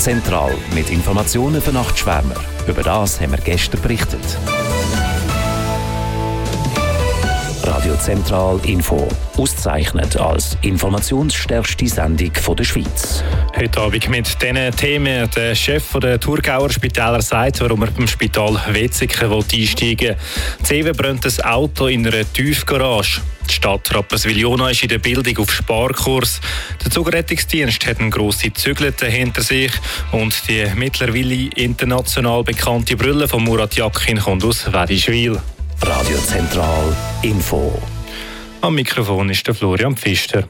Zentral mit Informationen für Nachtschwärmer. Über das haben wir gestern berichtet. Radio Zentral Info. Auszeichnet als informationsstärkste Sendung der Schweiz. Heute Abend mit diesen Themen. Der Chef der Thurgauer Spitäler sagt, warum er beim Spital Wetzikon einsteigen will. Zewe brennt ein Auto in einer Tiefgarage. Die Stadt Rapperswil-Jona ist in der Bildung auf Sparkurs. Der Zugrettungsdienst hat eine grosse Zügelte hinter sich und die mittlerweile international bekannte Brille von Murat Yakin kommt aus Wedischwil. Radio Zentral Info. Am Mikrofon ist der Florian Pfister.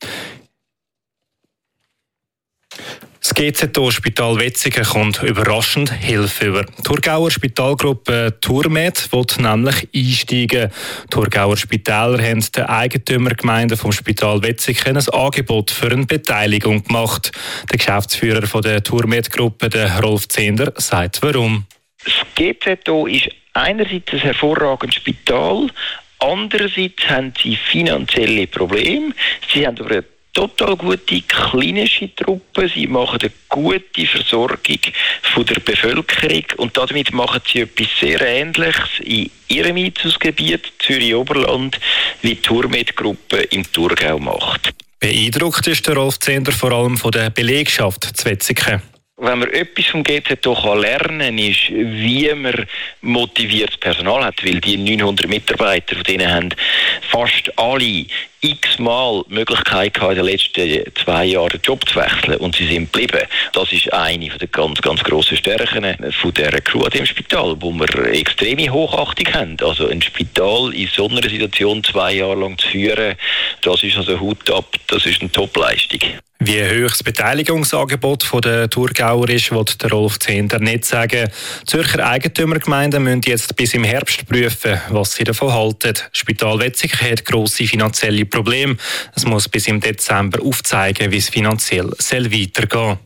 Das GZO-Spital Wetzikon kommt überraschend Hilfe über. Die Thurgauer Spitalgruppe Thurmed will nämlich einsteigen. Die Thurgauer Spitäler haben den Eigentümergemeinden vom Spital Wetzikon ein Angebot für eine Beteiligung gemacht. Der Geschäftsführer von der Thurmed-Gruppe, der Rolf Zehnder, sagt warum. Das GZO ist einerseits ein hervorragendes Spital, andererseits haben sie finanzielle Probleme. Sie haben aber eine total gute klinische Truppe. Sie machen eine gute Versorgung von der Bevölkerung und damit machen sie etwas sehr Ähnliches in ihrem Einzugsgebiet Zürich-Oberland, wie die Thurmed-Gruppe im Thurgau macht. Beeindruckt ist der Rolf Zehnder vor allem von der Belegschaft zu Wetzikon. Wenn man etwas vom GZO lernen kann, ist, wie man motiviertes Personal hat, weil die 900 Mitarbeiter, von denen haben fast alle x-mal die Möglichkeit gehabt, in den letzten 2 Jahren den Job zu wechseln und sie sind geblieben. Das ist eine der ganz, ganz grossen Stärken von dieser Crew im Spital, wo wir extreme Hochachtung haben. Also ein Spital in so einer Situation 2 Jahre lang zu führen, das ist also Hut ab, das ist eine Top-Leistung. Wie hoch das Beteiligungsangebot der Thurgauer ist, will der Rolf Zehnder nicht sagen. Die Zürcher Eigentümergemeinden müssen jetzt bis im Herbst prüfen, was sie davon halten. Das Spital Wetzikon hat grosse finanzielle Probleme. Es muss bis im Dezember aufzeigen, wie es finanziell weitergehen soll.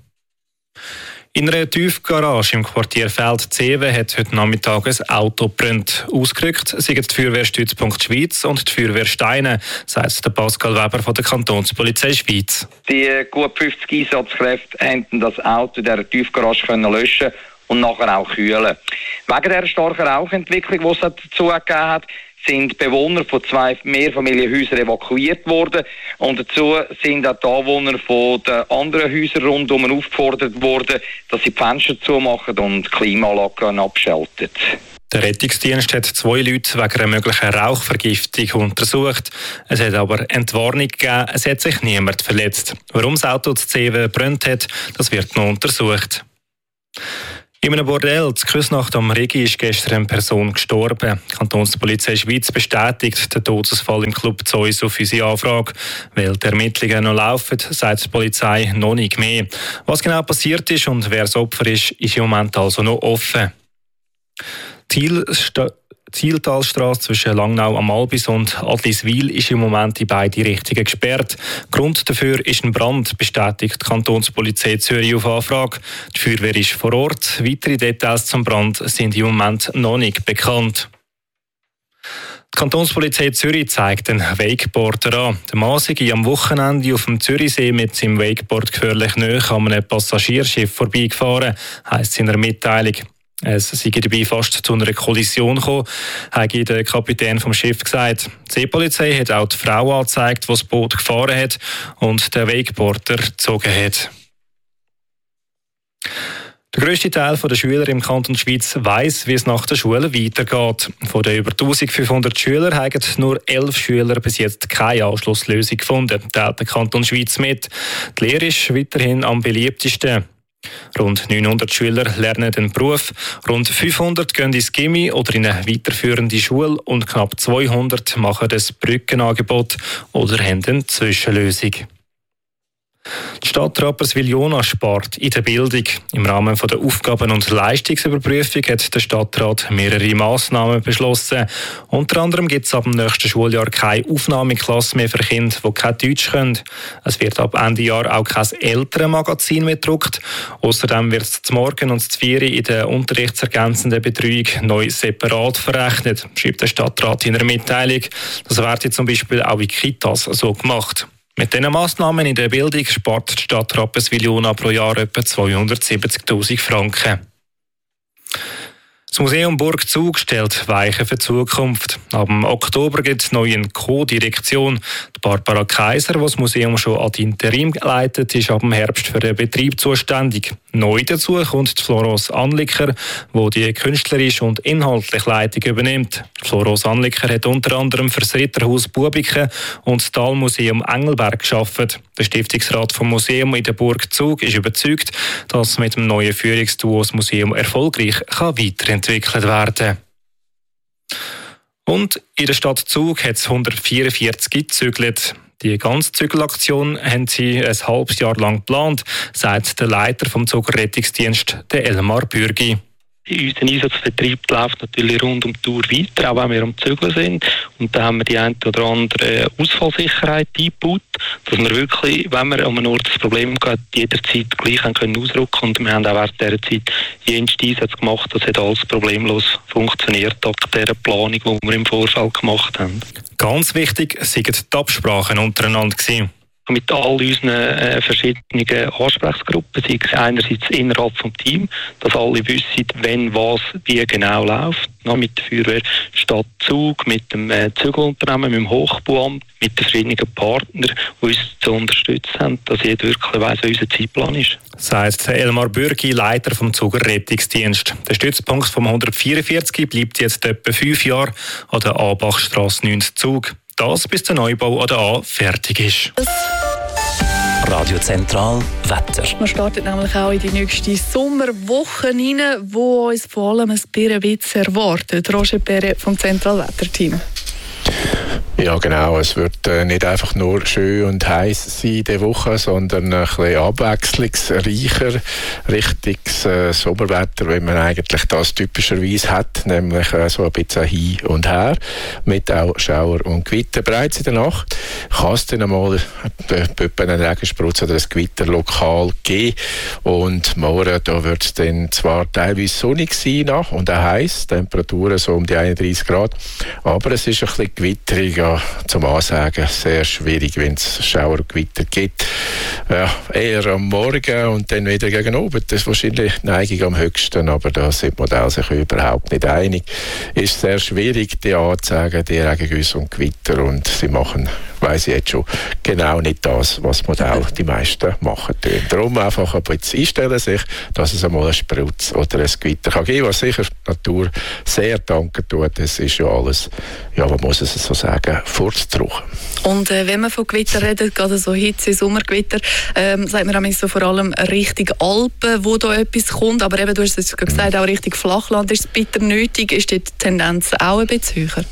In einer Tiefgarage im Quartier Feld-Zewe hat heute Nachmittag ein Auto gebrannt. Ausgerückt sind die Feuerwehrstützpunkt Schweiz und die Feuerwehr Steine, sagt der Pascal Weber von der Kantonspolizei Schweiz. Die gut 50 Einsatzkräfte konnten das Auto in dieser Tiefgarage löschen und nachher auch kühlen. Wegen dieser starken Rauchentwicklung, die es dazu gegeben hat, sind Bewohner von 2 Mehrfamilienhäusern evakuiert worden und dazu sind auch die Anwohner von den anderen Häusern rundum aufgefordert worden, dass sie die Fenster zumachen und die Klimaanlagen abschalten. Der Rettungsdienst hat 2 Leute wegen einer möglichen Rauchvergiftung untersucht. Es hat aber Entwarnung gegeben, es hat sich niemand verletzt. Warum das Auto zu Zewe gebrannt hat, das wird noch untersucht. In einem Bordell zu Küsnacht am Rigi ist gestern eine Person gestorben. Die Kantonspolizei Schweiz bestätigt den Todesfall im Club Zeus auf unsere Anfrage. Weil die Ermittlungen noch laufen, sagt die Polizei noch nicht mehr. Was passiert ist und wer das Opfer ist im Moment also noch offen. Zieltalstrasse zwischen Langnau am Albis und Adliswil ist im Moment in beide Richtungen gesperrt. Grund dafür ist ein Brand, bestätigt die Kantonspolizei Zürich auf Anfrage. Die Feuerwehr ist vor Ort. Weitere Details zum Brand sind im Moment noch nicht bekannt. Die Kantonspolizei Zürich zeigt einen Wakeboarder an. Der Mann sei am Wochenende auf dem Zürichsee mit seinem Wakeboard gefährlich nahe an einem Passagierschiff vorbeigefahren, heisst es in einer Mitteilung. Es sei dabei fast zu einer Kollision gekommen, hat der Kapitän vom Schiff gesagt. Die Seepolizei hat auch die Frau angezeigt, die das Boot gefahren hat und den Wakeboarder gezogen hat. Der grösste Teil der Schüler im Kanton Schweiz weiss, wie es nach der Schule weitergeht. Von den über 1500 Schülern haben nur 11 Schüler bis jetzt keine Anschlusslösung gefunden, teilt der Kanton Schweiz mit. Die Lehre ist weiterhin am beliebtesten. Rund 900 Schüler lernen den Beruf, rund 500 gehen ins Gymi oder in eine weiterführende Schule und knapp 200 machen das Brückenangebot oder haben eine Zwischenlösung. Die Stadt Rapperswil-Jona spart in der Bildung. Im Rahmen der Aufgaben- und Leistungsüberprüfung hat der Stadtrat mehrere Massnahmen beschlossen. Unter anderem gibt es ab dem nächsten Schuljahr keine Aufnahmeklasse mehr für Kinder, die kein Deutsch können. Es wird ab Ende Jahr auch kein Elternmagazin mehr gedruckt. Außerdem wird es zum Morgen und zum Vieri in der unterrichtsergänzenden Betreuung neu separat verrechnet, schreibt der Stadtrat in einer Mitteilung. Das wird zum Beispiel auch in Kitas so gemacht. Mit diesen Massnahmen in der Bildung spart die Stadt Rapperswil-Jona pro Jahr etwa 270'000 Franken. Das Museum Burg Zug stellt Weichen für die Zukunft. Ab Oktober gibt es neu eine Co-Direktion. Barbara Kaiser, die das Museum schon ad interim leitet, ist ab dem Herbst für den Betrieb zuständig. Neu dazu kommt die Florence Anliker, die die künstlerische und inhaltliche Leitung übernimmt. Florence Anliker hat unter anderem für das Ritterhaus Bubiken und das Talmuseum Engelberg gearbeitet. Der Stiftungsrat vom Museum in der Burg Zug ist überzeugt, dass mit dem neuen Führungsduo das Museum erfolgreich weiterentwickelt werden kann. Und in der Stadt Zug hat es 144 gezügelt. Die ganze Zügelaktion haben sie ein halbes Jahr lang geplant, sagt der Leiter vom Zugerrettungsdienst, der Elmar Bürgi. Unser Einsatzbetrieb läuft natürlich rund um die Tour weiter, auch wenn wir am Zügeln sind. Und da haben wir die eine oder andere Ausfallsicherheit eingebaut, dass wir wirklich, wenn wir an einem Ort ein Problem haben, jederzeit gleich können ausrücken. Und wir haben auch während dieser Zeit jenste Einsätze gemacht. Das hat alles problemlos funktioniert, dank dieser Planung, die wir im Vorfeld gemacht haben. Ganz wichtig waren die Absprachen untereinander gewesen. Mit all unseren verschiedenen Ansprechgruppen, sei es einerseits innerhalb des Teams, dass alle wissen, wenn was wie genau läuft. Mit der Feuerwehr Stadt Zug, mit dem Zügelunternehmen, mit dem Hochbauamt, mit den verschiedenen Partnern, die uns zu unterstützen haben, dass jeder wirklich weiss, wie unser Zeitplan ist. Sagt Elmar Bürgi, Leiter vom Zugerrettungsdienst. Der Stützpunkt vom 144 bleibt jetzt etwa 5 Jahre an der Abachstrasse 9 Zug. Das bis der Neubau an der A fertig ist. Radio Zentral Wetter. Wir starten nämlich auch in die nächste Sommerwoche rein, wo uns vor allem ein bisschen erwartet. Roger Perret vom Zentralwetterteam. Ja, genau. Es wird nicht einfach nur schön und heiß sein diese Woche, sondern ein bisschen abwechslungsreicher, richtiges Sommerwetter, wie man eigentlich das typischerweise hat, nämlich so ein bisschen hin und her, mit auch Schauer und Gewitter. Bereits in der Nacht kann es dann einmal einen Regensprutz oder ein Gewitter lokal geben. Und morgen da wird es dann zwar teilweise sonnig sein und auch heiß, Temperaturen so um die 31 Grad, aber es ist ein bisschen gewitterig, ja, zum Ansagen sehr schwierig, wenn es Schauer und Gewitter gibt. Ja, eher am Morgen und dann wieder gegen oben. Das ist wahrscheinlich die Neigung am höchsten, aber da sind die Modelle sich überhaupt nicht einig. Ist sehr schwierig, die anzusagen, die Regengüsse und Gewitter, und sie machen, weiss ich jetzt schon, genau nicht das, was die Modelle die meisten machen. Darum einfach ein bisschen einstellen sich, dass es einmal einen Sprutz oder ein Gewitter kann geben, was sicher die Natur sehr danken tut. Es ist ja alles, ja, man muss es so sagen, fortzudrücken. Und wenn man von Gewitter redet, gerade so Hitze, Sommergewitter, sagt man auch so vor allem Richtung Alpen, wo da etwas kommt, aber eben, du hast es gesagt, auch Richtung Flachland ist es bitter nötig. Ist die Tendenz auch ein bisschen höher?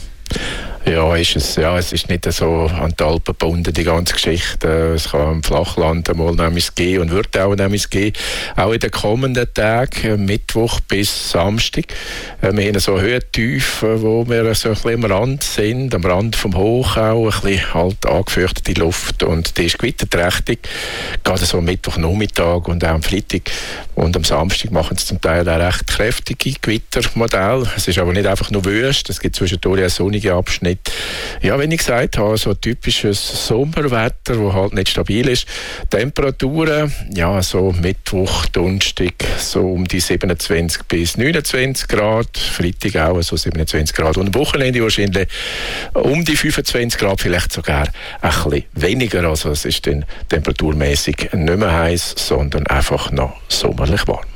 Ja, ist es. Ja, es ist nicht so an die Alpen gebunden, die ganze Geschichte. Es kann im Flachland einmal nämlich gehen und wird auch nämlich gehen. Auch in den kommenden Tagen, Mittwoch bis Samstag. Wir haben so Höhentiefen, wo wir so ein bisschen am Rand sind, am Rand vom Hoch auch, ein bisschen halt angefürchtete Luft, und die ist gewitterträchtig. Gerade so am Mittwochnachmittag und auch am Freitag und am Samstag machen sie zum Teil auch recht kräftige Gewittermodelle. Es ist aber nicht einfach nur Wüste, es gibt zwischendurch einen sonnigen Abschnitt. Ja, wenn ich gesagt habe, so ein typisches Sommerwetter, das halt nicht stabil ist. Temperaturen, ja, so Mittwoch, Donnerstag, so um die 27 bis 29 Grad. Freitag auch so 27 Grad. Und am Wochenende wahrscheinlich um die 25 Grad, vielleicht sogar ein bisschen weniger. Also es ist dann temperaturmäßig nicht mehr heiß, sondern einfach noch sommerlich warm.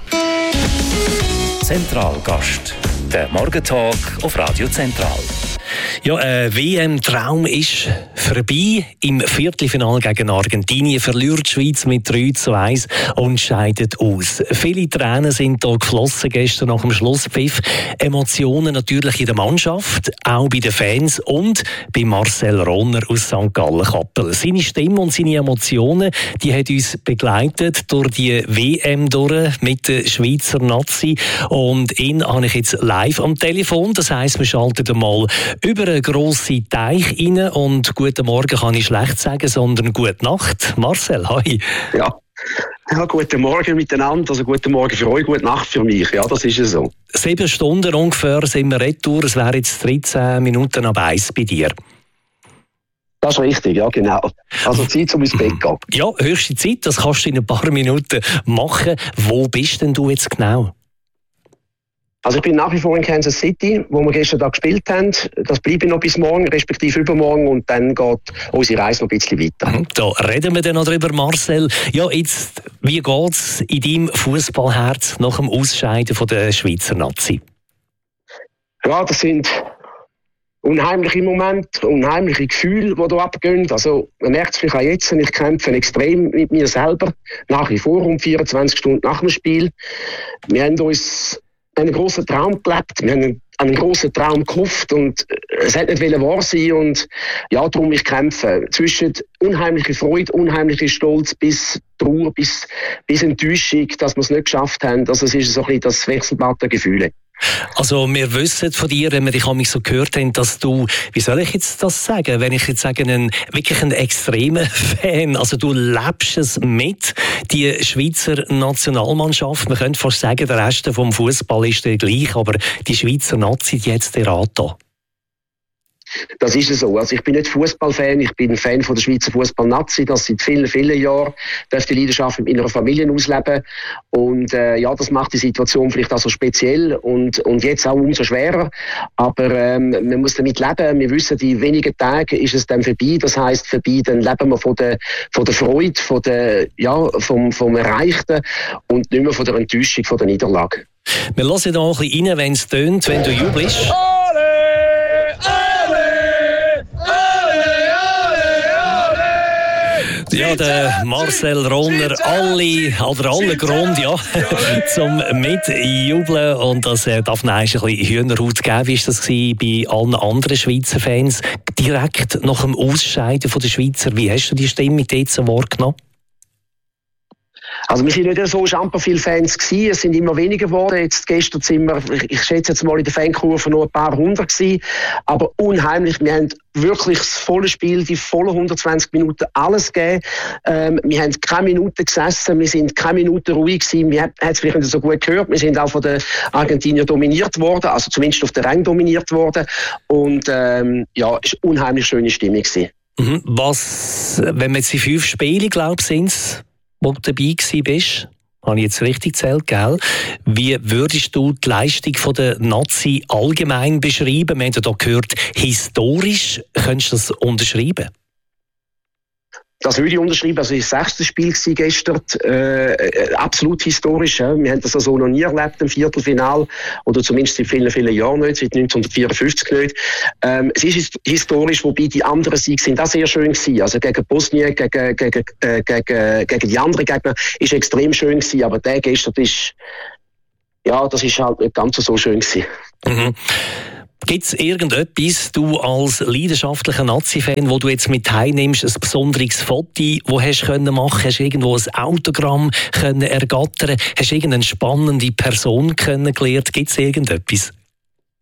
Zentralgast. Der Morgentalk auf Radio Zentral. Ja, WM-Traum ist vorbei. Im Viertelfinale gegen Argentinien verliert die Schweiz mit 3:1 und scheidet aus. Viele Tränen sind da geflossen gestern nach dem Schlusspfiff. Emotionen natürlich in der Mannschaft, auch bei den Fans und bei Marcel Ronner aus St. Gallen-Kappel. Seine Stimme und seine Emotionen, die hat uns begleitet durch die WM durch mit der Schweizer Nazi. Und ihn habe ich jetzt live am Telefon. Das heisst, wir schalten mal über einen grossen Teich rein, und guten Morgen kann ich schlecht sagen, sondern gute Nacht. Marcel, hi. Ja, guten Morgen miteinander, also guten Morgen für euch, gute Nacht für mich, ja, das ist es so. 7 Stunden ungefähr sind wir retour, es wäre jetzt 13 Minuten ab 1 bei dir. Das ist richtig, ja genau. Also Zeit, um ins Bett zu gehen. Ja, höchste Zeit, das kannst du in ein paar Minuten machen. Wo bist denn du jetzt genau? Also ich bin nach wie vor in Kansas City, wo wir gestern Tag gespielt haben. Das bleibe ich noch bis morgen, respektive übermorgen, und dann geht unsere Reise noch ein bisschen weiter. Da reden wir dann noch drüber, Marcel. Ja, jetzt, wie geht es in deinem Fußballherz nach dem Ausscheiden von der Schweizer Nazi? Ja, das sind unheimliche Momente, unheimliche Gefühle, die hier abgehen. Also, man merkt es vielleicht auch jetzt, ich kämpfe extrem mit mir selber, nach wie vor, um 24 Stunden nach dem Spiel. Wir haben uns einen grossen Traum gelebt, wir haben einen grossen Traum gehofft und es hat nicht wahr sein und ja, darum ich kämpfe. Zwischen unheimlicher Freude, unheimlicher Stolz bis Trauer, bis Enttäuschung, dass wir es nicht geschafft haben. Also es ist so ein bisschen das Wechselbad der Gefühle. Also wir wissen von dir, wenn wir dich so gehört haben, dass du, wie soll ich jetzt das sagen, wenn ich jetzt sage, wirklich ein extremer Fan, also du lebst es mit, die Schweizer Nationalmannschaft, man könnte fast sagen, der Rest vom Fußball ist der gleich, aber die Schweizer Nazi, die jetzt der Rat da. Das ist es so. Also ich bin nicht Fußballfan, ich bin Fan von der Schweizer Fußball-Nazi. Das seit vielen, vielen Jahren. Ich darf die Leidenschaft mit meiner Familie ausleben. Und ja, das macht die Situation vielleicht auch so speziell und jetzt auch umso schwerer. Aber man muss damit leben. Wir wissen, in wenigen Tagen ist es dann vorbei. Das heisst, vorbei, dann leben wir von der Freude, vom Erreichten und nicht mehr von der Enttäuschung, von der Niederlage. Wir hören da ein bisschen rein, wenn es tönt, wenn du jubelst. Ja, der Marcel Ronner, alle Grund, ja, zum Mitjubeln. Und das darf noch ein bisschen Hühnerhaut geben. Wie war das bei allen anderen Schweizer Fans? Direkt nach dem Ausscheiden von der Schweizer, wie hast du die Stimmung dort so wahrgenommen? Also wir sind nicht so schamper viele Fans gewesen, es sind immer weniger geworden. Jetzt gestern sind wir, ich schätze jetzt mal in der Fankurve noch ein paar hundert gewesen, aber unheimlich. Wir haben wirklich das volle Spiel, die vollen 120 Minuten alles gegeben. Wir haben keine Minute gesessen, wir sind keine Minute ruhig gewesen. Wir haben es vielleicht nicht so gut gehört. Wir sind auch von den Argentiniern dominiert worden, also zumindest auf der Rang dominiert worden. Und ja, es war eine unheimlich schöne Stimmung gewesen. Was, wenn wir jetzt die 5 Spiele, glaube ich, sind, wo du dabei bist, habe ich jetzt richtig gezählt, gell? Wie würdest du die Leistung von der Nazi allgemein beschreiben? Wir haben da gehört, historisch. Könntest du das unterschreiben? Das würde ich unterschreiben. Also das 6. Spiel war gestern absolut historisch. Ja. Wir haben das also noch nie erlebt im Viertelfinal oder zumindest seit vielen, vielen Jahren nicht, seit 1954 nicht. Es ist historisch, wobei die anderen Siege sind auch sehr schön gewesen. Also gegen Bosnien, gegen die anderen Gegner ist extrem schön gewesen. Aber der gestern ist, ja, das ist halt nicht ganz so schön gewesen. Mhm. Gibt es irgendetwas, du als leidenschaftlicher Nazi-Fan, wo du jetzt mit heimnimmst, ein besonderes Foto, wo hast du machen können? Hast du irgendwo ein Autogramm können ergattern? Hast du irgendeine spannende Person kennengelernt? Gibt es irgendetwas?